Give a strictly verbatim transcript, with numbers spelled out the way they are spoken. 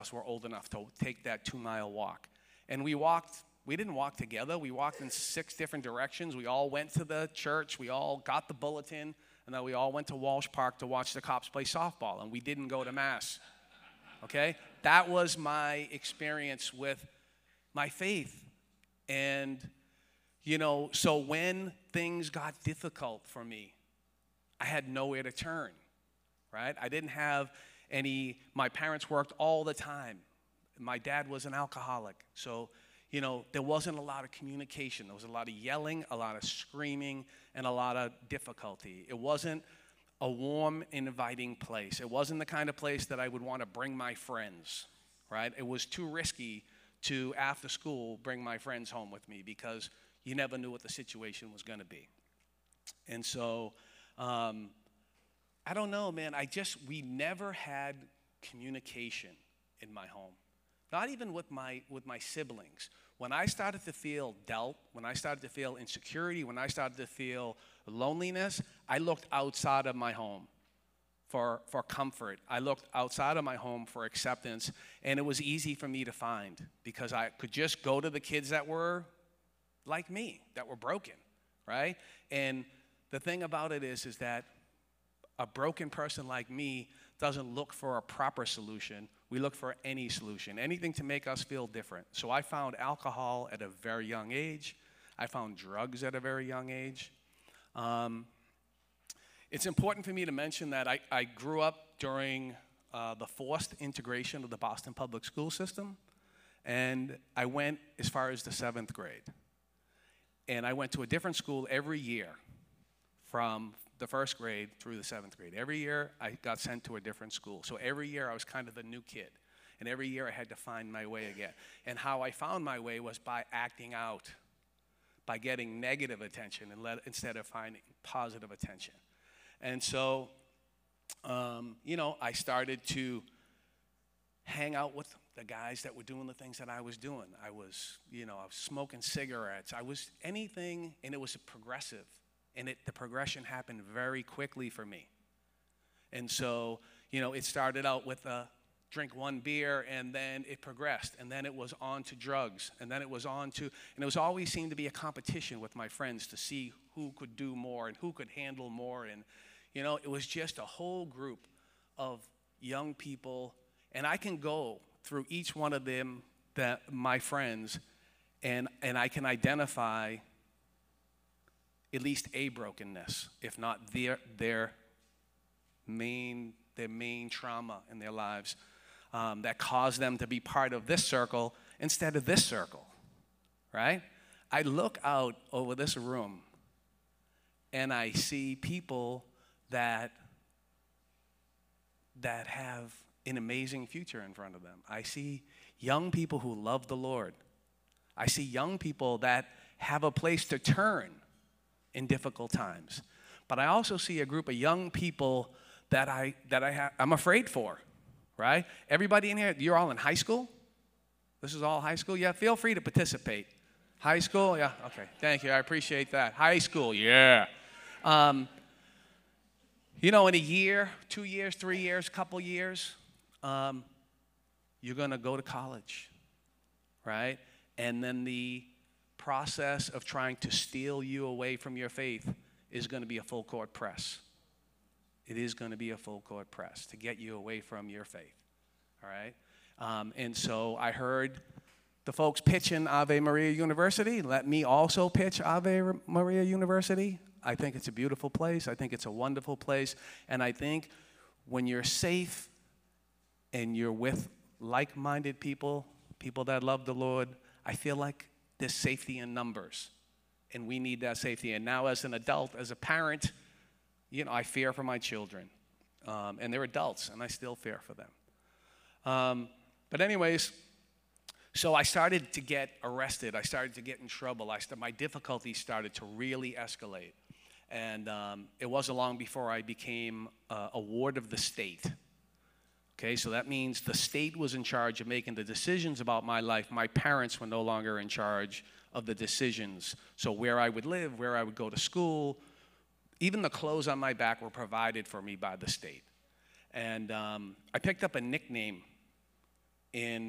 were old enough to take that two-mile walk. And we walked, we didn't walk together. We walked in six different directions. We all went to the church. We all got the bulletin. And then we all went to Walsh Park to watch the Cops play softball. And we didn't go to Mass. Okay? That was my experience with my faith. And, you know, so when things got difficult for me, I had nowhere to turn, right? I didn't have any, my parents worked all the time. My dad was an alcoholic. So, you know, there wasn't a lot of communication. There was a lot of yelling, a lot of screaming, and a lot of difficulty. It wasn't a warm, inviting place. It wasn't the kind of place that I would want to bring my friends, right? It was too risky to, after school, bring my friends home with me because you never knew what the situation was going to be. And so, um, I don't know, man. I just, we never had communication in my home. Not even with my, with my siblings. When I started to feel doubt, when I started to feel insecurity, when I started to feel loneliness, I looked outside of my home for, for comfort. I looked outside of my home for acceptance, and it was easy for me to find because I could just go to the kids that were like me, that were broken, right? And the thing about it is, is that a broken person like me doesn't look for a proper solution. We look for any solution, anything to make us feel different. So I found alcohol at a very young age. I found drugs at a very young age. Um, it's important for me to mention that I, I grew up during uh, the forced integration of the Boston public school system, and I went as far as the seventh grade. And I went to a different school every year from the first grade through the seventh grade. Every year, I got sent to a different school. So every year, I was kind of the new kid. And every year, I had to find my way again. And how I found my way was by acting out, by getting negative attention and let, instead of finding positive attention. And so, um, you know, I started to hang out with the guys that were doing the things that I was doing. I was, you know, I was smoking cigarettes. I was anything, and it was progressive. And it, the progression happened very quickly for me. And so, you know, it started out with a drink one beer, and then it progressed. And then it was on to drugs. And then it was on to, and it was always seemed to be a competition with my friends to see who could do more and who could handle more. And, you know, it was just a whole group of young people. And I can go through each one of them, that my friends, and, and I can identify at least a brokenness, if not their their main their main trauma in their lives um, that caused them to be part of this circle instead of this circle, right? I look out over this room and I see people that that have an amazing future in front of them. I see young people who love the Lord. I see young people that have a place to turn in difficult times. But I also see a group of young people that I that I ha- I'm afraid for, right? Everybody in here, you're all in high school? This is all high school? Yeah, feel free to participate. High school? Yeah, okay. Thank you. I appreciate that. High school, yeah. Um, you know, in a year, two years, three years, couple years, um, you're going to go to college, right? And then the process of trying to steal you away from your faith is going to be a full court press. It is going to be a full court press to get you away from your faith, all right? Um, and so I heard the folks pitching Ave Maria University. Let me also pitch Ave Maria University. I think it's a beautiful place. I think it's a wonderful place. And I think when you're safe and you're with like-minded people, people that love the Lord, I feel like there's safety in numbers, and we need that safety. And now as an adult, as a parent, you know, I fear for my children. Um, and they're adults, and I still fear for them. Um, but anyways, so I started to get arrested. I started to get in trouble. I st- my difficulties started to really escalate. And um, it wasn't long before I became uh, a ward of the state. Okay, so that means the state was in charge of making the decisions about my life. My parents were no longer in charge of the decisions. So where I would live, where I would go to school, even the clothes on my back were provided for me by the state. And um, I picked up a nickname in